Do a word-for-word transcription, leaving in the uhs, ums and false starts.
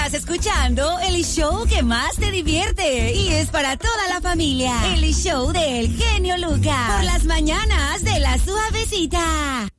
Estás escuchando el show que más te divierte y es para toda la familia. El show del genio Lucas. Por las mañanas de La Suavecita.